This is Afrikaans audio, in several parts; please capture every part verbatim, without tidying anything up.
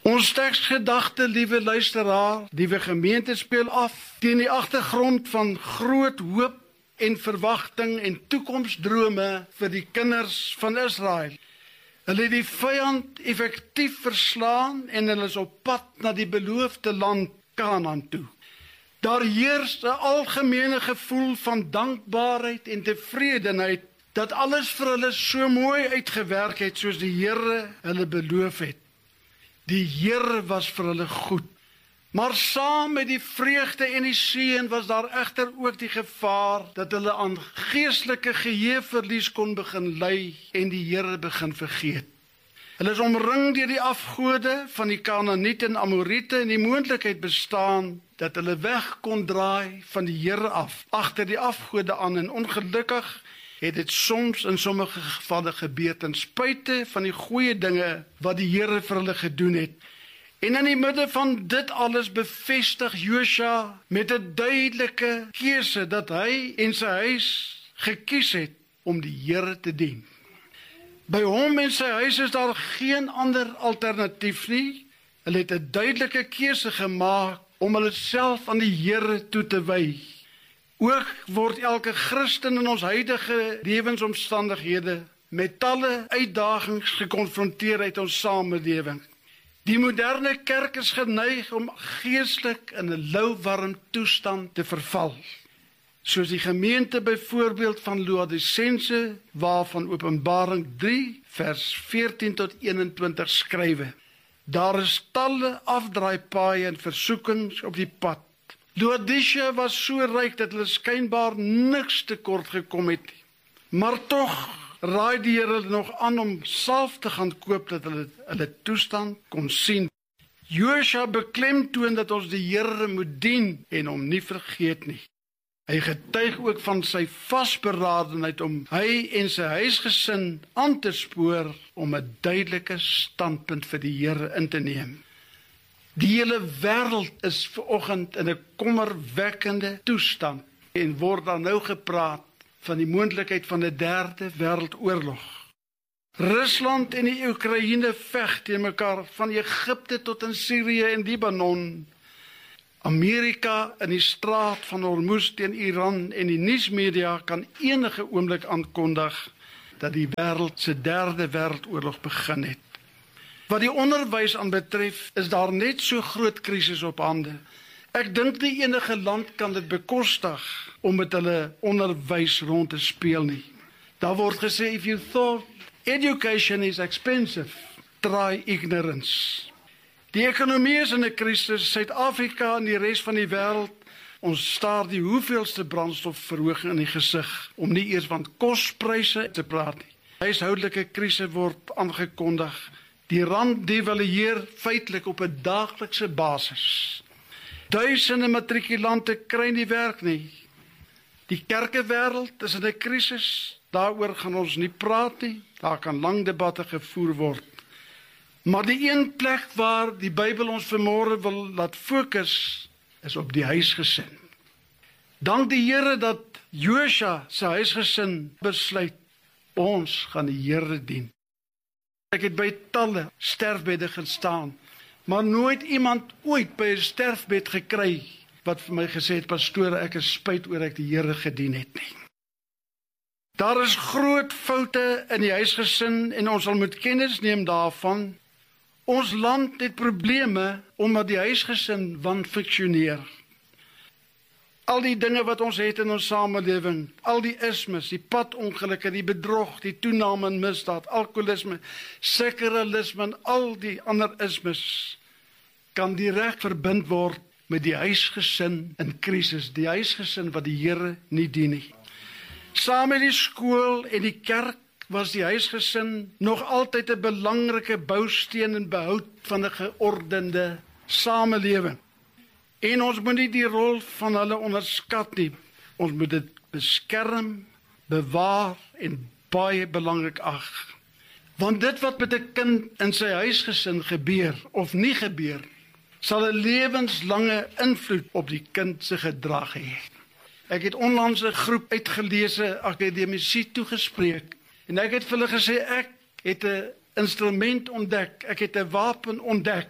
Ons teksgedagte, liewe luisteraar, liewe gemeente, speel af teen die agtergrond van groot hoop en verwagting en toekomsdrome vir die kinders van Israel. Hulle het die vyand effektief verslaan en hulle is op pad na die beloofde land Kanaan toe. Daar heers 'n algemene gevoel van dankbaarheid en tevredenheid dat alles vir hulle so mooi uitgewerk het soos die Here hulle beloof het. Die Here was vir hulle goed. Maar saam met die vreugde en die seën was daar egter ook die gevaar dat hulle aan geestelike geheueverlies kon begin ly en die Here begin vergeet. Hulle is omring deur die afgode van die Kanaaniete en Amoriete en die moontlikheid bestaan dat hulle weg kon draai van die Here af, agter die afgode aan, en ongelukkig het dit soms in sommige gevalle gebeur ten spyte van die goeie dinge wat die Here vir hulle gedoen het. En in die midde van dit alles bevestig Josua met 'n duidelike keuse dat hy en sy huis gekies het om die Here te dien. By hom en sy huis is daar geen ander alternatief nie. Hulle het 'n duidelike keuse gemaak om hulle self aan die Here toe te wy. Ook word elke Christen in ons huidige lewensomstandighede met talle uitdagings gekonfronteer uit ons samelewing. Die moderne kerk is geneig om geestelik in 'n lauwarm toestand te verval. Soos die gemeente byvoorbeeld van Laodicense, waarvan Openbaring drie vers veertien tot eenentwintig skrywe. Daar is talle afdraaipaaie en versoekings op die pad. Laodicea was so ryk dat hulle skynbaar niks tekort gekom het. Maar tog raai die Here hulle nog aan om self te gaan koop dat hulle hulle toestand kon sien. Josua beklemtoon dat ons die Here moet dien en hom nie vergeet nie. Hy getuig ook van sy vasberadenheid om hy en sy huisgesin aan te spoor om 'n duidelike standpunt vir die Here in te neem. Die hele wêreld is vanoggend in 'n kommerwekkende toestand en word daar nou gepraat van die moontlikheid van 'n derde wêreldoorlog. Rusland en die Oekraïne veg teen mekaar, van Egipte tot in Sirië en Libanon. Amerika in die straat van Hormuz teen Iran, en die nuusmedia kan enige oomblik aankondig dat die wêreld se derde wêreldoorlog begin het. Wat die onderwys aanbetref, is daar net so groot krisis op hande. Ek dink nie enige land kan dit bekostig om met hulle onderwys rond te speel nie. Daar word gesê, if you thought education is expensive, try ignorance. Die ekonomie is in 'n krisis, Suid-Afrika en die res van die wêreld, ons staar die hoeveelste brandstofverhoging in die gesig, om nie eers van kospryse te praat nie. Huishoudelike krisis word aangekondig. Die rand devalueer feitelik op 'n daaglikse basis. Duisende matrikulante kry nie werk nie. Die kerkewêreld is in 'n krisis. Daaroor gaan ons nie praat nie. Daar kan lang debatte gevoer word. Maar die een plek waar die Bybel ons vanmôre wil laat fokus, is op die huisgesin. Dank die Here dat Josua sy huisgesin besluit, ons gaan die Here dien. Ek het by talle sterfbedde gestaan, maar nooit iemand ooit by 'n sterfbed gekry wat vir my gesê het, pastoor, ek is spyt oor ek die Here gedien het nie. Daar is groot foute in die huisgesin en ons sal moet kennis neem daarvan. Ons land het probleme omdat die huisgesin wanfunksioneer. Al die dinge wat ons het in ons samelewing, al die ismes, die padongelukke, die bedrog, die toename in misdaad, alkoholisme, sekularisme en al die ander ismes, kan direk verbind word met die huisgesin in krisis, die huisgesin wat die Here nie dien nie. Saam met die skool en die kerk was die huisgesin nog altyd 'n belangrike bousteen en behoud van 'n geordende samelewing. En ons moet nie die rol van hulle onderskat nie. Ons moet dit beskerm, bewaar en baie belangrik ag. Want dit wat met 'n kind in sy huisgesin gebeur of nie gebeur, sal 'n lewenslange invloed op die kind se gedrag hê. Ek het onlangs 'n groep uitgeleese akademici toegespreek en ek het vir hulle gesê, ek het 'n instrument ontdek, ek het 'n wapen ontdek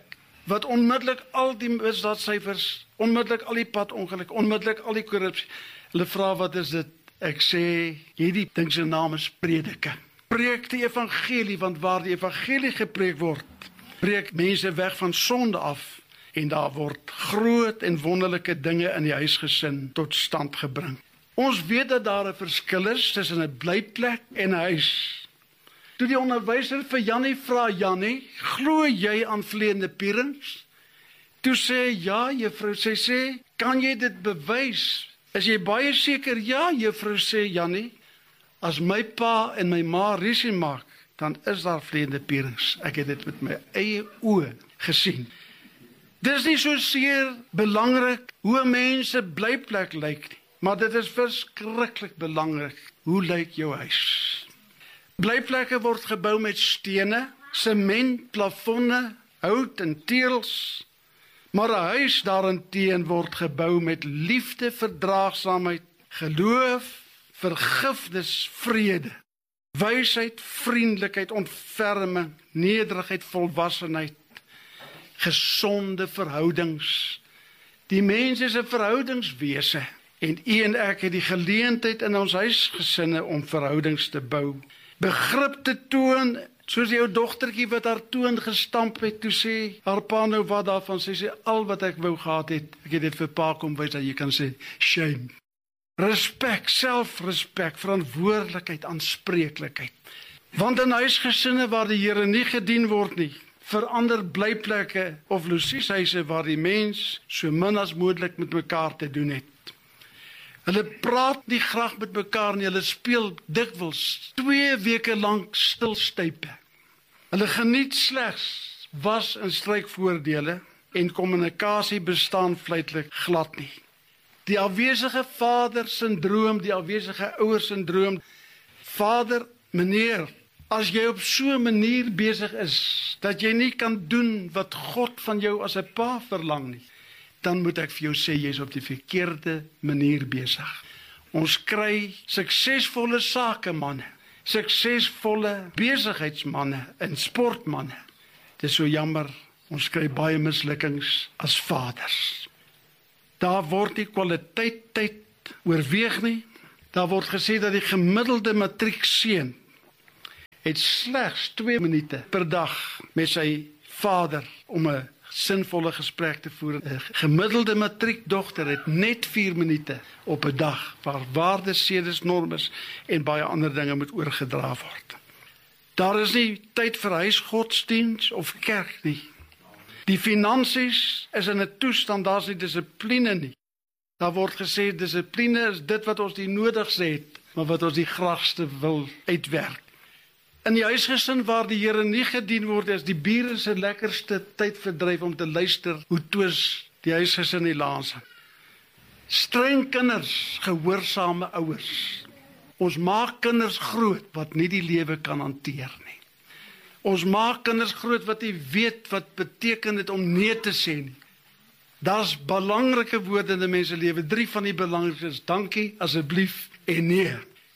wat onmiddellik al die misdaadsyfers, onmiddellik al die padongeluk, onmiddellik al die korrupsie. Hulle vra wat is dit? Ek sê, hierdie ding se naam is prediking. Preek die evangelie, want waar die evangelie gepreek word, breek mense weg van sonde af en daar word groot en wonderlike dinge in die huisgesin tot stand gebring. Ons weet dat daar 'n verskil is tussen 'n blyplek en 'n huis. Toe die onderwyser vir Jannie vra, Jannie, glo jy aan vleiende pierings? Toe sê, ja, juffrou, sy sê, kan jy dit bewys? Is jy baie seker? Ja, juffrou, sê Jannie, as my pa en my ma rusie maak, dan is daar vleiende pierings. Ek het dit met my eie oë gesien. Dis nie so seer belangrik hoe mense blyplek lyk nie, maar dit is verskriklik belangrik, hoe lyk jou huis? Blyplekke word gebou met stene, sement, plafonne, hout en teëls, maar 'n huis daarenteen word gebou met liefde, verdraagsaamheid, geloof, vergifnis, vrede, wysheid, vriendelikheid, ontferming, nederigheid, volwassenheid, gesonde verhoudings. Die mens is 'n verhoudingswese en u en ek het die geleentheid in ons huisgesinne om verhoudings te bou. Begrip te toon, soos jou dogtertjie wat haar toon gestamp het, toe sê haar pa nou wat daarvan, sy sê al wat ek wou gehad het, ek het dit vir pa kom wys dat jy kan sê, shame. Respek, selfrespek, verantwoordelikheid, aanspreeklikheid. Want in huisgesinne waar die Here nie gedien word nie, verander blyplekke of losieshuise waar die mens so min as moontlik met mekaar te doen het. Hulle praat nie graag met mekaar nie, hulle speel dikwels twee weke lank stilstype. Hulle geniet slegs was en strykvoordele en kommunikasie bestaan feitelik glad nie. Die afwesige vader syndroom, die afwesige ouer syndroom. Vader, meneer, as jy op so 'n manier besig is dat jy nie kan doen wat God van jou as 'n pa verlang nie, dan moet ek vir jou sê, jy is op die verkeerde manier besig. Ons kry suksesvolle sakemanne, suksesvolle besigheidsmanne en sportmanne. Dit is so jammer, ons kry baie mislukkings as vaders. Daar word die kwaliteit tyd oorweeg nie. Daar word gesê dat die gemiddelde matriekseun het slegs twee minute per dag met sy vader om 'n sinvolle gesprek te voer. 'n Gemiddelde matriekdogter het net vier minute op 'n dag waar waardes, sedes, normes en baie ander dinge moet oorgedra word. Daar is nie tyd vir huisgodsdiens of kerk nie. Die finansies is in 'n toestand, daar is nie dissipline nie. Daar word gesê, dissipline is dit wat ons die nodigste het, maar wat ons die graagste wil uitwerk. In die huisgesin waar die Here nie gedien word, is die bure se lekkerste tydverdryf om te luister hoe twis die huisgesin die laanse. Streng kinders, gehoorsame ouers. Ons maak kinders groot wat nie die lewe kan hanteer nie. Ons maak kinders groot wat nie weet wat beteken dit om nee te sê nie. Daar's belangrike woorde in 'n mens se lewe. Drie van die belangrikste is dankie, asseblief en nee.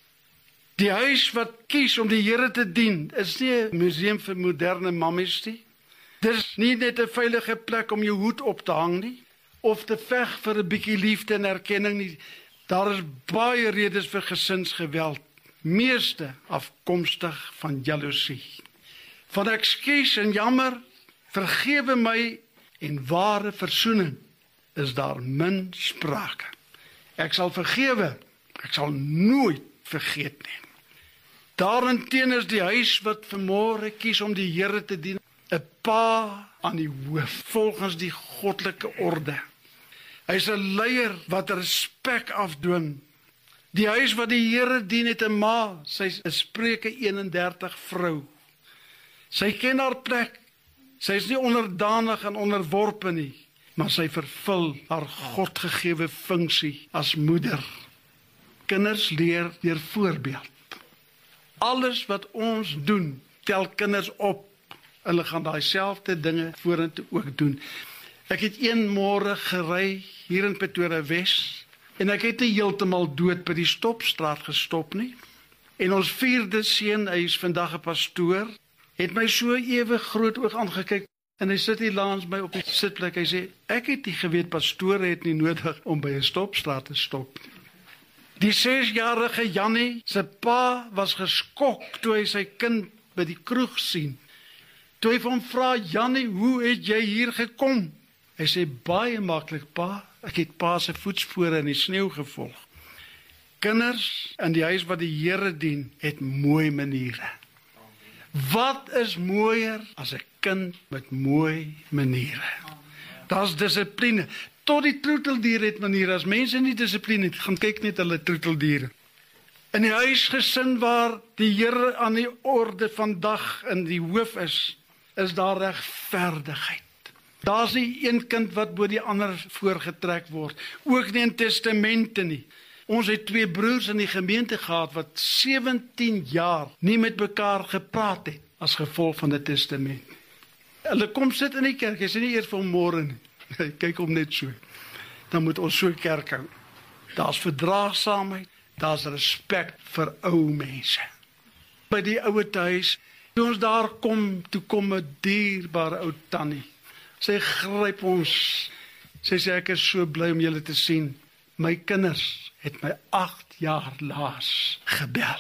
Die huis wat kies om die Here te dien, is nie 'n museum vir moderne mammies nie. Dis nie net 'n veilige plek om jou hoed op te hang nie, of te veg vir 'n bietjie liefde en erkenning nie. Daar is baie redes vir gesinsgeweld, meeste afkomstig van jaloesie. Van ekskuus en jammer, vergewe my en ware versoening is daar min sprake. Ek sal vergewe, ek sal nooit vergeet nie. Daarenteen is die huis wat vanmôre kies om die Here te dien, 'n pa aan die hoof, volgens die goddelike orde. Hy is 'n leier wat respek afdwing. Die huis wat die Here dien het 'n ma, sy is 'n Spreuke eenendertig vrou. Sy ken haar plek, sy is nie onderdanig en onderworpe nie, maar sy vervul haar godgegewe funksie as moeder. Kinders leer deur voorbeeld. Alles wat ons doen, tel kinders op. Hulle gaan daai selfde dinge vorentoe ook doen. Ek het een môre gery hier in Pretoria Wes en ek het nie heeltemal dood by die stopstraat gestop nie. En ons vierde seun, hy is vandag 'n pastoor, het my so ewe groot oog aangekyk. En hy sit hier langs my op die sitplek. Hy sê, ek het nie geweet, pastore het nie nodig om by 'n stopstraat te stop. Die sesjarige Jannie, sy pa was geskok toe hy sy kind by die kroeg sien. Toe hy vir hom vra, Jannie, hoe het jy hier gekom? Hy sê, baie maklik, pa. Ek het pa se voetspore in die sneeu gevolg. Kinders in die huis wat die Here dien, het mooi maniere. Wat is mooier as 'n kind met mooi maniere? Daar's dissipline. Tot die troeteldiere het maniere. As mense nie dissipline het, gaan kyk net hulle troeteldiere. In die huisgesin waar die Here aan die orde van dag in die hoof is, is daar regverdigheid. Daar's nie een kind wat bo die ander voorgetrek word. Ook nie in testamente nie. Ons het twee broers in die gemeente gehad wat sewentien jaar nie met mekaar gepraat het as gevolg van die testament. Hulle kom sit in die kerk, jy sê nie eers van môre nie. Kyk om net so. Dan moet ons so kerk hou. Daar's verdraagsaamheid, daar's respek vir ou mense. By die ouete huis, toe ons daar kom, toe kom 'n dierbare ou tannie. Sy gryp ons. Sy sê, ek is so bly om julle te sien. My kinders het my agt jaar laas gebel.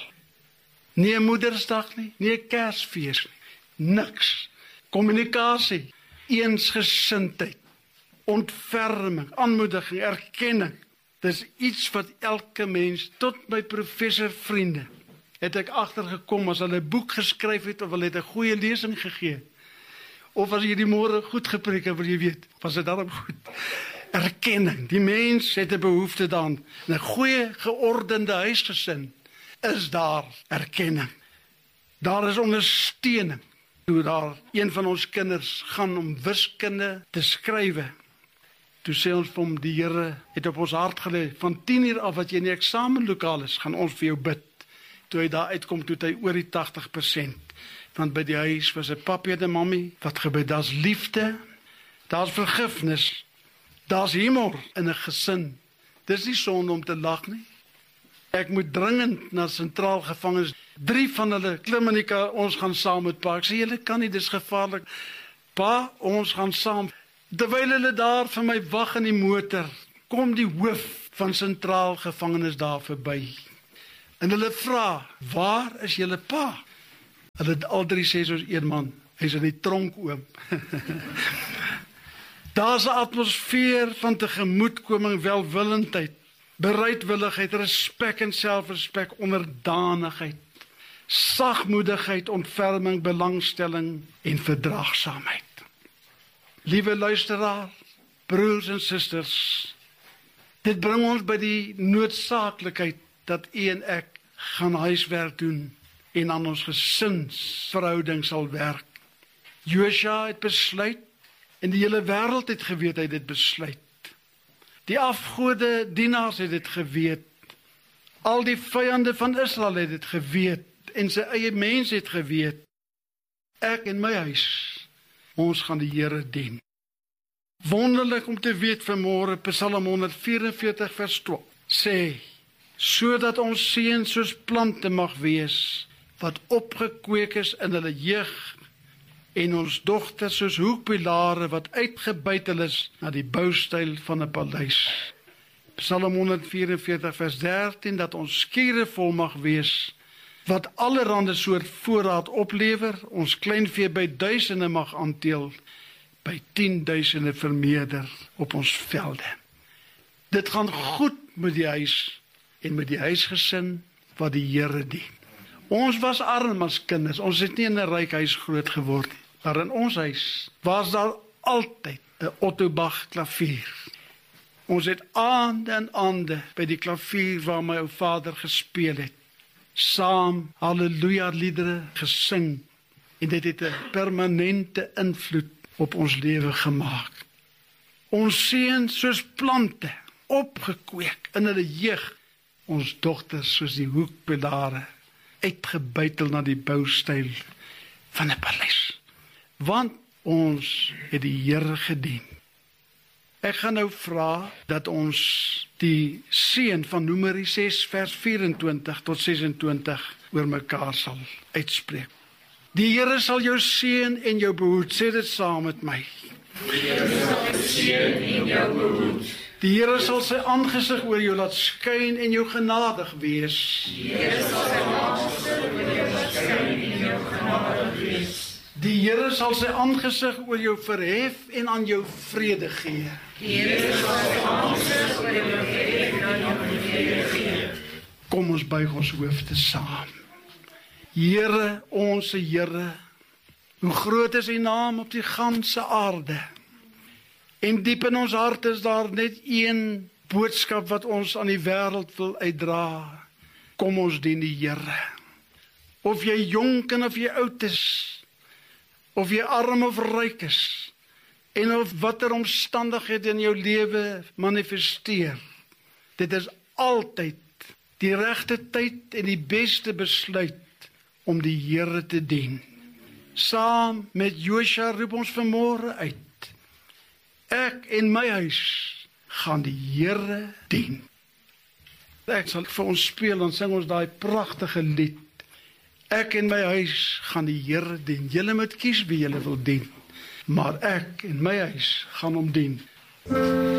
Nie 'n Moedersdag nie, nie 'n Kersfees nie, niks. Kommunikasie, eensgesindheid, ontferming, aanmoediging, erkenning. Dis iets wat elke mens, tot my professor vriende, het ek agtergekom as hulle 'n boek geskryf het of hulle het 'n goeie lesing gegee. Of as jy die môre goed gepreek het, wil jy weet, was dit daarom goed. Erkenning, die mens het 'n behoefte daaraan. In 'n goeie geordende huisgesin is daar erkenning. Daar is ondersteuning. Toe daar een van ons kinders gaan om wiskunde te skrywe, toe sê ons vir hom, die Here het op ons hart gelê, van tien uur af wat jy in die eksamenlokaal is, gaan ons vir jou bid. Toe hy daar uitkom, toe het hy oor die tagtig persent. Want by die huis was 'n papi en 'n mammy, wat gebeur, daar's liefde, daar's vergifnis, daar's humor in 'n gesin. Dis nie sonde om te lag nie. Ek moet dringend na sentraal gevangenes. Drie van hulle klim in die kar, ons gaan saam met pa. Ek sê, julle kan nie, dis gevaarlik. Pa, ons gaan saam. Terwyl hulle daar vir my wag in die motor, kom die hoof van sentraal gevangenes daar verby. En hulle vra, waar is julle pa? Hulle al drie sê soos een man, hy's in die tronk, oom. Daar's 'n atmosfeer van tegemoetkoming, welwillendheid, bereidwilligheid, respek en selfrespek, onderdanigheid, sagmoedigheid, ontferming, belangstelling en verdraagsaamheid. Liewe luisteraar, broers en susters, dit bring ons by die noodsaaklikheid dat u en ek gaan huiswerk doen en aan ons gesinsverhouding sal werk. Josua het besluit, en die hele wêreld het geweet hy het dit besluit. Die afgode dienaars het dit geweet. Al die vyande van Israel het dit geweet, en sy eie mense het geweet. Ek en my huis, ons gaan die Here dien. Wonderlik om te weet vanmôre, Psalm honderd vyf en veertig vers twaalf, sê, sodat ons seuns soos plante mag wees, wat opgekweek is in hulle jeug, en ons dogters soos hoekpilare wat uitgebuitel is na die boustyl van 'n paleis. Psalm honderd vyf en veertig vers dertien, dat ons skure vol mag wees, wat allerhande soort voorraad oplewer, ons kleinvee by duisende mag aanteel, by tienduisende vermeerder op ons velde. Dit gaan goed met die huis en met die huisgesin wat die Here dien. Ons was arm as kinders, ons het nie in 'n ryk huis groot geword nie. Maar in ons huis was daar altyd 'n Otto Bach klavier. Ons het aande en aande by die klavier waar my ou vader gespeel het, saam halleluja liedere gesing, en dit het 'n permanente invloed op ons lewe gemaak. Ons seuns soos plante, opgekweek in hulle jeug, ons dogters soos die hoekpilare, uitgebuitel na die boustyl van 'n paleis. Want ons het die Here gedien. Ek gaan nou vra dat ons die seën van Numeri ses vers vyf en twintig tot ses en twintig oor mekaar sal uitspreek. Die Here sal jou seën en jou behoed. Sê dit saam met my. Die Here sal jou seën en jou behoed. Die Here sal sy aangesig oor jou laat skyn en jou genadig wees. Die Here sal sy aangesig oor jou laat skyn en jou genadig wees. Die Here sal sy aangesig oor jou verhef en aan jou vrede gee. Die Here sal sy aangesig oor jou verhef en aan jou vrede gee. Kom ons buig ons hoofde saam. Here, onse Here, hoe groot is U naam op die ganse aarde. En diep in ons hart is daar net een boodskap wat ons aan die wêreld wil uitdra. Kom ons dien die Here. Of jy jonk en of jy oud is, of jy arm of ryk is, en of watter omstandighede in jou lewe manifesteer. Dit is altyd die regte tyd en die beste besluit om die Here te dien. Saam met Josua roep ons vanmôre uit. Ek en my huis gaan die Here dien. Ek sal vir ons speel, dan sing ons daai pragtige lied. Ek en my huis gaan die Here dien. Julle moet kies wie julle wil dien, maar ek en my huis gaan hom dien.